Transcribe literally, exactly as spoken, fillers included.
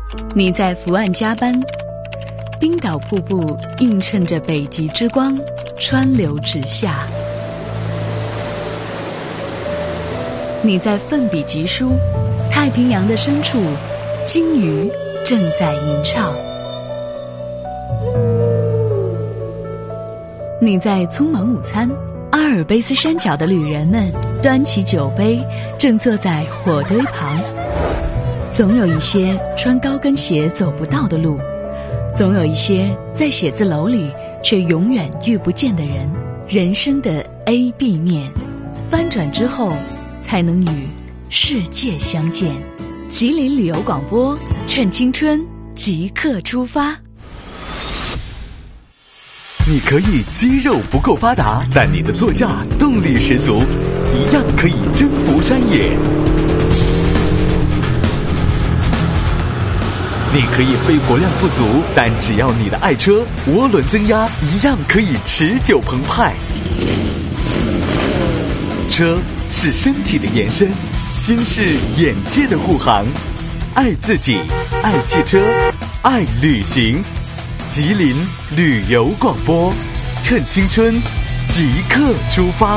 你在伏案加班，冰岛瀑布映衬着北极之光，川流直下。你在奋笔疾书，太平洋的深处，鲸鱼正在吟唱。你在匆忙午餐，阿尔卑斯山脚的旅人们端起酒杯，正坐在火堆旁。总有一些穿高跟鞋走不到的路，总有一些在写字楼里却永远遇不见的人。人生的 A B 面，翻转之后才能与世界相见。吉林旅游广播，趁青春即刻出发。 你可以肌肉不够发达，但你的座驾动力十足，一样可以征服山野。你可以肺活量不足，但只要你的爱车涡轮增压，一样可以持久澎湃。车是身体的延伸，心是眼界的护航。爱自己，爱汽车，爱旅行。吉林旅游广播，趁青春即刻出发。